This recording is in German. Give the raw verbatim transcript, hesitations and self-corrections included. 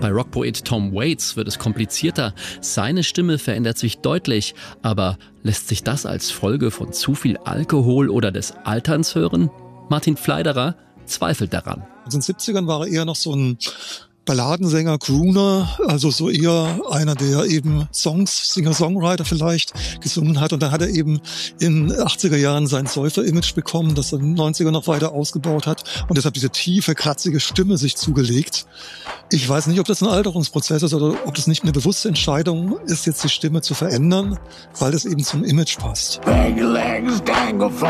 Bei Rockpoet Tom Waits wird es komplizierter. Seine Stimme verändert sich deutlich. Aber lässt sich das als Folge von zu viel Alkohol oder des Alterns hören? Martin Pfleiderer zweifelt daran. In den siebzigern war er eher noch so ein Balladensänger, Crooner, also so eher einer, der eben Songs, Singer-Songwriter vielleicht gesungen hat. Und dann hat er eben in den achtziger Jahren sein Säufer-Image bekommen, das er in den neunzigern noch weiter ausgebaut hat und deshalb diese tiefe, kratzige Stimme sich zugelegt. Ich weiß nicht, ob das ein Alterungsprozess ist oder ob das nicht eine bewusste Entscheidung ist, jetzt die Stimme zu verändern, weil das eben zum Image passt.